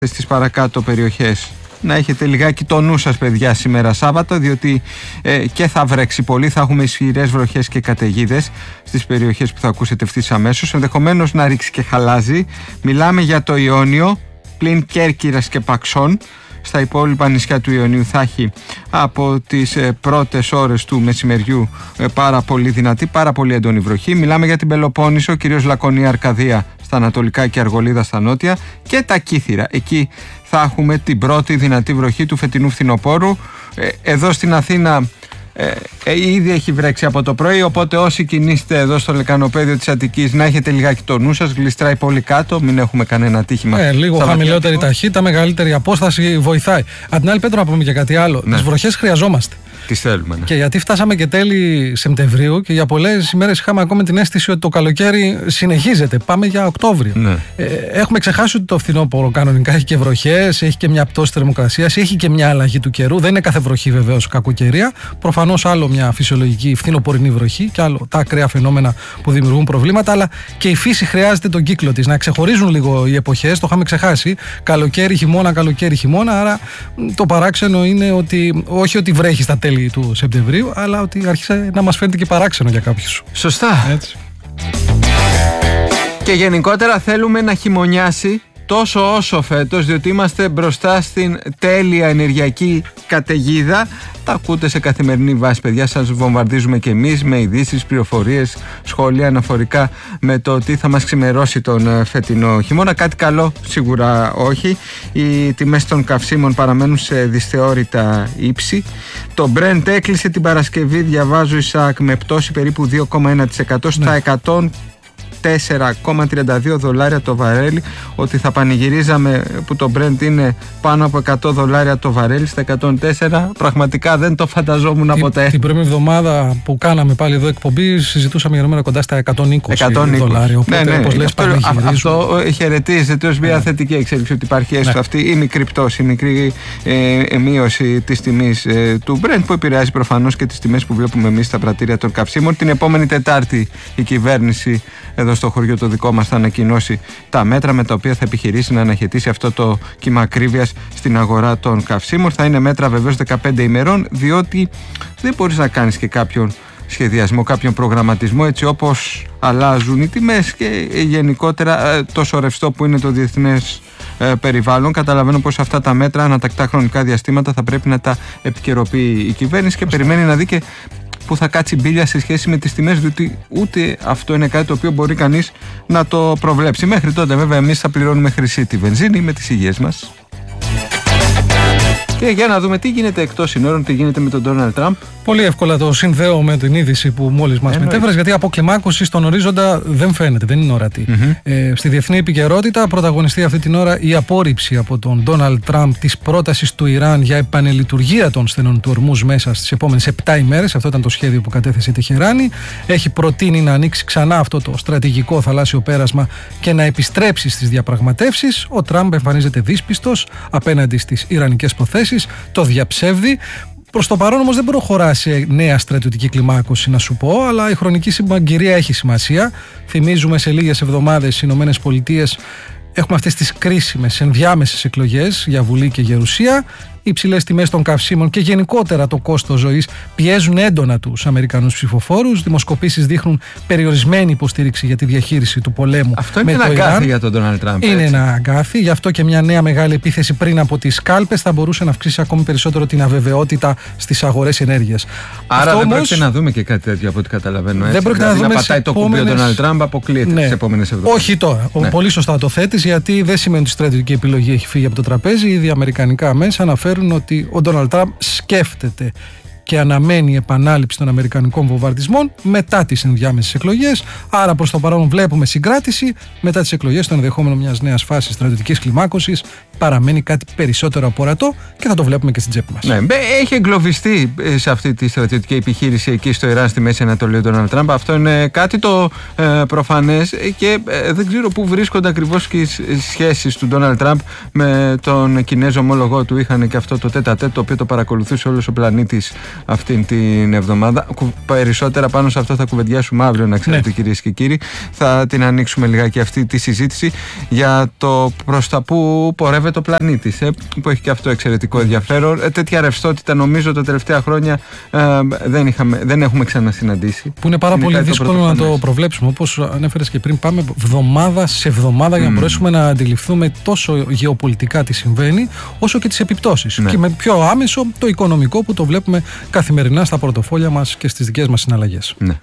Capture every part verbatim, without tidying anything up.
στις παρακάτω περιοχές. Να έχετε λιγάκι το νου σας, παιδιά, σήμερα Σάββατο, διότι ε, και θα βρέξει πολύ, θα έχουμε ισχυρές βροχές και καταιγίδες στις περιοχές που θα ακούσετε ευθύς αμέσως, ενδεχομένως να ρίξει και χαλάζει. Μιλάμε για το Ιόνιο, πλην Κέρκυρας και Παξών. Στα υπόλοιπα νησιά του Ιωνίου θα έχει από τις ε, πρώτες ώρες του μεσημεριού ε, πάρα πολύ δυνατή, πάρα πολύ έντονη βροχή. Μιλάμε για την Πελοπόννησο, κυρίως Λακωνία, Αρκαδία στα ανατολικά και Αργολίδα στα νότια, και τα Κύθυρα. Εκεί θα έχουμε την πρώτη δυνατή βροχή του φετινού φθινοπόρου. Ε, εδώ στην Αθήνα ε, ε, ήδη έχει βρέξει από το πρωί, οπότε όσοι κινείστε εδώ στο λεκανοπέδιο της Αττικής, να έχετε λιγάκι το νου σας, γλιστράει πολύ κάτω, μην έχουμε κανένα ατύχημα. Ε, λίγο χαμηλότερη ταχύτητα, μεγαλύτερη απόσταση βοηθάει. Απ' την άλλη, Πέτρο, να πούμε και κάτι άλλο. Ναι. Τις βροχές χρειαζόμαστε. Τις θέλουμε, ναι. Και γιατί φτάσαμε και τέλη Σεπτεμβρίου και για πολλές ημέρες είχαμε ακόμη την αίσθηση ότι το καλοκαίρι συνεχίζεται. Πάμε για Οκτώβριο. Ναι. Ε, έχουμε ξεχάσει ότι το φθινόπωρο κανονικά έχει και βροχές, έχει και μια πτώση θερμοκρασίας, έχει και μια αλλαγή του καιρού. Δεν είναι κάθε βροχή βεβαίως κακοκαιρία. Προφανώς άλλο μια φυσιολογική φθινοπορεινή βροχή και άλλο τα ακραία φαινόμενα που δημιουργούν προβλήματα. Αλλά και η φύση χρειάζεται τον κύκλο της. Να ξεχωρίζουν λίγο οι εποχές, το είχαμε ξεχάσει. Καλοκαίρι, χειμώνα, καλοκαίρι, χειμώνα. Άρα το παράξενο είναι ότι όχι ότι βρέχει στα τέλη του Σεπτεμβρίου, αλλά ότι άρχισε να μας φαίνεται και παράξενο για κάποιους. Σωστά. Έτσι. Και γενικότερα θέλουμε να χειμωνιάσει τόσο όσο φέτος, διότι είμαστε μπροστά στην τέλεια ενεργειακή καταιγίδα. Τα ακούτε σε καθημερινή βάση, παιδιά, σας βομβαρδίζουμε και εμείς με ειδήσεις, πληροφορίες, σχόλια αναφορικά με το τι θα μας ξημερώσει τον φετινό χειμώνα. Κάτι καλό σίγουρα όχι. Οι τιμές των καυσίμων παραμένουν σε δυσθεώρητα ύψη. Το Brent έκλεισε την Παρασκευή, διαβάζω, Ισαάκ, με πτώση περίπου δύο κόμμα ένα τοις εκατό στα εκατόν τέσσερα κόμμα τριάντα δύο δολάρια το βαρέλι. Ότι θα πανηγυρίζαμε που το Brent είναι πάνω από εκατό δολάρια το βαρέλι, στα εκατόν τέσσερα, πραγματικά δεν το φανταζόμουν την, ποτέ. Την πρώτη εβδομάδα που κάναμε πάλι εδώ εκπομπή, συζητούσαμε για νούμερα κοντά στα εκατόν είκοσι δολάρια. Οπότε, ναι, ναι, όπως λες, αυτό, αυτό χαιρετίζεται ως μια ναι. θετική εξέλιξη, ότι υπάρχει έστω ναι. αυτή η μικρή πτώση, η μικρή ε, μείωση της τιμής ε, του Brent, που επηρεάζει προφανώς και τις τιμές που βλέπουμε εμείς στα πρατήρια των καυσίμων. Την επόμενη Τετάρτη η κυβέρνηση εδώ στο χωριό το δικό μας θα ανακοινώσει τα μέτρα με τα οποία θα επιχειρήσει να αναχαιτήσει αυτό το κύμα ακρίβειας στην αγορά των καυσίμων. Θα είναι μέτρα βεβαίως δεκαπέντε ημερών, διότι δεν μπορείς να κάνεις και κάποιον σχεδιασμό, κάποιον προγραμματισμό έτσι όπως αλλάζουν οι τιμές και γενικότερα τόσο ρευστό που είναι το διεθνές περιβάλλον. Καταλαβαίνω πως αυτά τα μέτρα ανατακτά χρονικά διαστήματα θα πρέπει να τα επικαιροποιεί η κυβέρνηση και περιμένει να δει και που θα κάτσει μπίλια σε σχέση με τις τιμές, διότι ούτε αυτό είναι κάτι το οποίο μπορεί κανείς να το προβλέψει. Μέχρι τότε βέβαια εμείς θα πληρώνουμε χρυσή τη βενζίνη με τις υγείες μας. Και για να δούμε τι γίνεται εκτός συνόρων, τι γίνεται με τον Ντόναλντ Τραμπ. Πολύ εύκολα το συνδέω με την είδηση που μόλις μας μετέφερες, γιατί αποκλιμάκωση στον ορίζοντα δεν φαίνεται, δεν είναι ορατή. Mm-hmm. Ε, στη διεθνή επικαιρότητα πρωταγωνιστεί αυτή την ώρα η απόρριψη από τον Ντόναλντ Τραμπ της πρότασης του Ιράν για επανελειτουργία των στενών του Ορμούζ μέσα στις επόμενες επτά ημέρες. Αυτό ήταν το σχέδιο που κατέθεσε η Τεχεράνη. Έχει προτείνει να ανοίξει ξανά αυτό το στρατηγικό θαλάσσιο πέρασμα και να επιστρέψει στις διαπραγματεύσεις. Ο Τραμπ εμφανίζεται δύσπιστος απέναντι στις ιρανικές προθέσεις, το διαψεύδει. Προς το παρόν όμως δεν προχωρά σε νέα στρατιωτική κλιμάκωση, να σου πω, αλλά η χρονική συμπαγγυρία έχει σημασία. Θυμίζουμε σε λίγες εβδομάδες οι Ηνωμένες Πολιτείες έχουμε αυτές τις κρίσιμες ενδιάμεσες εκλογές για Βουλή και Γερουσία. Οι υψηλές τιμές των καυσίμων και γενικότερα το κόστος ζωής πιέζουν έντονα τους Αμερικανούς ψηφοφόρους. Δημοσκοπήσεις δείχνουν περιορισμένη υποστήριξη για τη διαχείριση του πολέμου. Αυτό είναι με ένα το αγκάθι Ιράν. για τον Ντόναλντ Τραμπ. Είναι έτσι. Ένα αγκάθι. Γι' αυτό και μια νέα μεγάλη επίθεση πριν από τις κάλπες θα μπορούσε να αυξήσει ακόμη περισσότερο την αβεβαιότητα στις αγορές ενέργειας. Άρα αυτό δεν όμως, πρόκειται να δούμε και κάτι τέτοιο από ό,τι καταλαβαίνω. Έτσι. Δεν πρόκειται δηλαδή να, να, να πατάει το επόμενες... κουμπί ο Ντόναλντ Τραμπ, αποκλείεται ναι. τις επόμενες εβδομάδες. Όχι τώρα. Ναι. Πολύ σωστά το θέτεις, γιατί δεν σημαίνει ότι η στρατιωτική επιλογή έχει φύγει από το τραπέζι. Ήδη αμερικανικά μέσα αναφέρουν ότι ο Ντόναλντ Τραμπ σκέφτεται και αναμένει επανάληψη των αμερικανικών βομβαρδισμών μετά τις ενδιάμεσες εκλογές. Άρα προς το παρόν βλέπουμε συγκράτηση. Μετά τις εκλογές, το ενδεχόμενο μιας νέας φάσης στρατιωτικής κλιμάκωσης παραμένει κάτι περισσότερο απόρατο και θα το βλέπουμε και στην τσέπη μας. Ναι, έχει εγκλωβιστεί σε αυτή τη στρατιωτική επιχείρηση εκεί στο Ιράν, στη Μέση Ανατολή, ο Ντόναλντ Τραμπ. Αυτό είναι κάτι το ε, προφανές και ε, δεν ξέρω πού βρίσκονται ακριβώς και οι σχέσεις του Ντόναλντ Τραμπ με τον Κινέζο ομόλογό του. Είχαν και αυτό το τέτα τέτ, το οποίο το παρακολουθούσε όλος ο πλανήτης αυτήν την εβδομάδα. Περισσότερα πάνω σε αυτό θα κουβεντιάσουμε αύριο, να ξέρετε, ναι, κυρίες και κύριοι. Θα την ανοίξουμε λιγάκι αυτή τη συζήτηση για το προς τα που πορεύεται ο πλανήτης, ε, που έχει και αυτό εξαιρετικό ενδιαφέρον. Ε, τέτοια ρευστότητα νομίζω τα τελευταία χρόνια ε, δεν, είχαμε, δεν έχουμε ξανασυναντήσει. Που είναι πάρα είναι πολύ δύσκολο το να το προβλέψουμε. Όπως ανέφερες και πριν, πάμε εβδομάδα σε εβδομάδα mm. για να μπορέσουμε να αντιληφθούμε τόσο γεωπολιτικά τι συμβαίνει, όσο και τις επιπτώσεις. Ναι. Και με πιο άμεσο το οικονομικό που το βλέπουμε καθημερινά στα πορτοφόλια μας και στις δικές μας συναλλαγές. Ναι.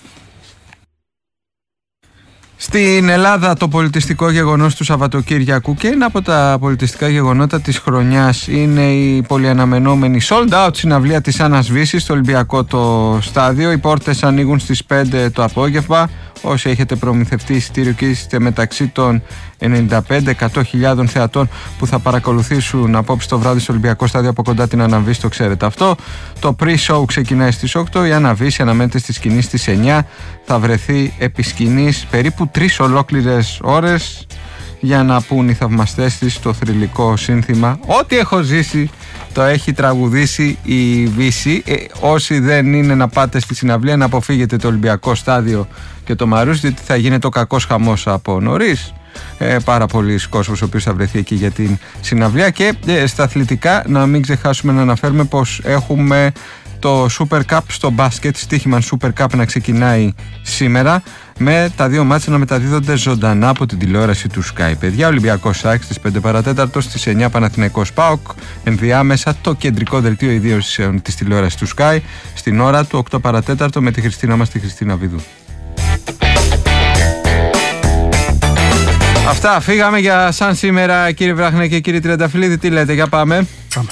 Στην Ελλάδα το πολιτιστικό γεγονός του Σαββατοκύριακου και ένα από τα πολιτιστικά γεγονότα της χρονιάς είναι η πολυαναμενόμενη sold out συναυλία της Άννας Βύσης στο Ολυμπιακό το στάδιο. Οι πόρτες ανοίγουν στις πέντε το απόγευμα. Όσοι έχετε προμηθευτεί εισιτήριο και είστε μεταξύ των ενενήντα πέντε με εκατό χιλιάδων θεατών που θα παρακολουθήσουν απόψε το βράδυ στο Ολυμπιακό στάδιο από κοντά την Άννα Βύση, το ξέρετε αυτό. Το pre-show ξεκινάει στις οκτώ, η Άννα Βύση αναμένεται στη σκηνή στις εννιά. Θα βρεθεί επί σκηνής περίπου τρεις ολόκληρες ώρες για να πούν οι θαυμαστές της το θρυλικό σύνθημα «Ό,τι έχω ζήσει το έχει τραγουδήσει η Βύση». Ε, όσοι δεν είναι να πάτε στη συναυλία, να αποφύγετε το Ολυμπιακό στάδιο και το Μαρούσι, γιατί θα γίνεται ο κακός χαμός από νωρίς. Ε, πάρα πολλοί κόσμος ο οποίος θα βρεθεί εκεί για την συναυλία. Και ε, στα αθλητικά να μην ξεχάσουμε να αναφέρουμε πως έχουμε το Super Cup στο μπάσκετ, στοίχημαν Super Cup να ξεκινάει σήμερα, με τα δύο μάτια να μεταδίδονται ζωντανά από την τηλεόραση του Sky. Παιδιά, Ολυμπιακός ΑΕΚ στις πέντε παρά τέταρτο, στις εννιά Παναθηναϊκός ΠΑΟΚ, ενδιάμεσα το κεντρικό δελτίο ιδίωσης της τηλεόρασης του Sky, στην ώρα του οκτώ παρά τέταρτο με τη Χριστίνα μας, τη Χριστίνα Βιδού. Αυτά, φύγαμε για σαν σήμερα, κύριε Βράχνε και κύριε Τριανταφυλλίδη. Τι λέτε, για πάμε. Πάμε.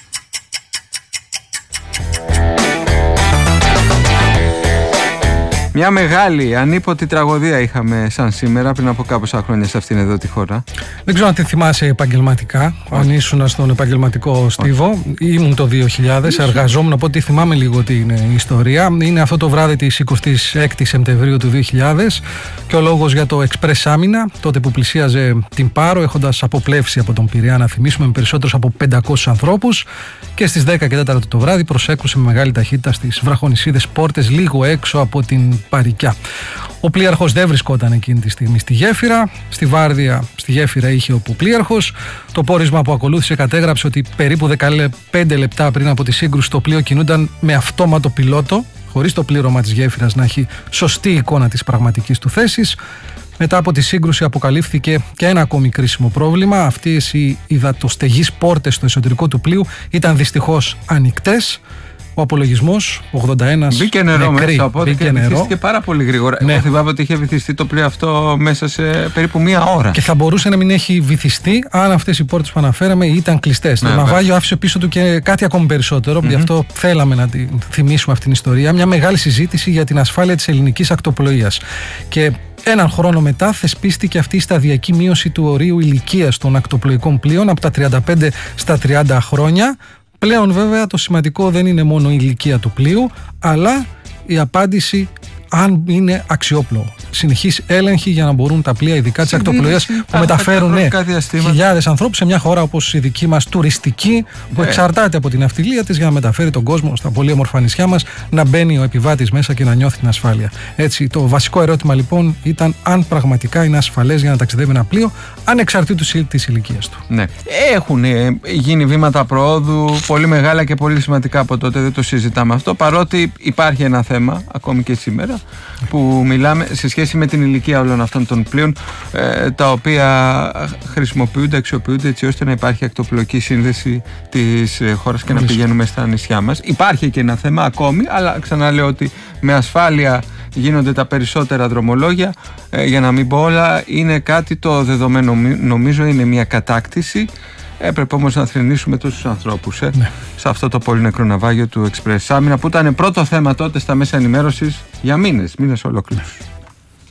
Μια μεγάλη, ανίποτη τραγωδία είχαμε σαν σήμερα πριν από κάποια χρόνια σε αυτήν εδώ τη χώρα. Δεν ξέρω αν τη θυμάσαι επαγγελματικά, όχι, αν ήσουν στον επαγγελματικό στίβο. Όχι. Ήμουν το δύο χιλιάδες, όχι, εργαζόμουν, οπότε θυμάμαι λίγο την ιστορία. Είναι αυτό το βράδυ της εικοστής έκτης Σεπτεμβρίου του δύο χιλιάδες και ο λόγος για το Express Άμυνα, τότε που πλησίαζε την Πάρο, έχοντας αποπλεύσει από τον Πειραιά, να θυμίσουμε, με περισσότερους από πεντακόσιους ανθρώπους, και στις δέκα και τέσσερα το βράδυ προσέκρουσε με μεγάλη ταχύτητα στις βραχονησίδες πόρτες, λίγο έξω από την Παρικιά. Ο πλοίαρχος δεν βρισκόταν εκείνη τη στιγμή στη γέφυρα. Στη βάρδια στη γέφυρα είχε ο πλοίαρχος. Το πόρισμα που ακολούθησε κατέγραψε ότι περίπου δεκαπέντε λεπτά πριν από τη σύγκρουση το πλοίο κινούνταν με αυτόματο πιλότο, χωρίς το πλήρωμα της γέφυρας να έχει σωστή εικόνα της πραγματικής του θέσης. Μετά από τη σύγκρουση αποκαλύφθηκε και ένα ακόμη κρίσιμο πρόβλημα. Αυτές οι υδατοστεγείς πόρτες στο εσωτερικό του πλοίου ήταν δυστυχώς ανοιχτές. Ο απολογισμός, ογδόντα ένα μπήκε νερό νεκροί, μέσα, οπότε μπήκε και νερό. βυθίστηκε πάρα πολύ γρήγορα. Ναι. Εγώ θυμάμαι ότι είχε βυθιστεί το πλοίο αυτό μέσα σε περίπου μία ώρα. Και θα μπορούσε να μην έχει βυθιστεί αν αυτές οι πόρτες που αναφέραμε ήταν κλειστές. Ναι, το ναυάγιο άφησε πίσω του και κάτι ακόμη περισσότερο. Mm-hmm. Γι' αυτό θέλαμε να τη θυμίσουμε αυτήν την ιστορία. Μια μεγάλη συζήτηση για την ασφάλεια της ελληνικής ακτοπλοείας. Και έναν χρόνο μετά θεσπίστηκε αυτή η σταδιακή μείωση του ορίου ηλικίας των ακτοπλοϊκών πλοίων από τα τριάντα πέντε στα τριάντα χρόνια. Πλέον βέβαια το σημαντικό δεν είναι μόνο η ηλικία του πλοίου, αλλά η απάντηση αν είναι αξιόπλοο. Συνεχής έλεγχη για να μπορούν τα πλοία, ειδικά της ακτοπλοείας, που μεταφέρουν ναι, χιλιάδες ανθρώπους σε μια χώρα όπως η δική μας, τουριστική, που yeah. εξαρτάται από την ναυτιλία της για να μεταφέρει τον κόσμο στα πολύ όμορφα νησιά μας, να μπαίνει ο επιβάτης μέσα και να νιώθει την ασφάλεια. Έτσι, το βασικό ερώτημα λοιπόν ήταν αν πραγματικά είναι ασφαλές για να ταξιδεύει ένα πλοίο, ανεξαρτήτως της ηλικίας του. Ναι. Έχουν γίνει βήματα προόδου πολύ μεγάλα και πολύ σημαντικά από τότε, δεν το συζητάμε αυτό, παρότι υπάρχει ένα θέμα ακόμη και σήμερα που μιλάμε σε σχέση με την ηλικία όλων αυτών των πλοίων, ε, τα οποία χρησιμοποιούνται, αξιοποιούνται έτσι ώστε να υπάρχει ακτοπλοϊκή σύνδεση της ε, χώρας και Λύση. να πηγαίνουμε στα νησιά μας. Υπάρχει και ένα θέμα ακόμη, αλλά ξαναλέω ότι με ασφάλεια γίνονται τα περισσότερα δρομολόγια, ε, για να μην πω όλα, είναι κάτι το δεδομένο, νομίζω είναι μια κατάκτηση. Έπρεπε όμως να θρηνήσουμε τόσους ανθρώπους ε, ναι. σε αυτό το πολύ νεκρό ναυάγιο του Express Άμυνα, που ήταν πρώτο θέμα τότε στα μέσα ενημέρωσης για μήνες, μήνες ολόκληρους.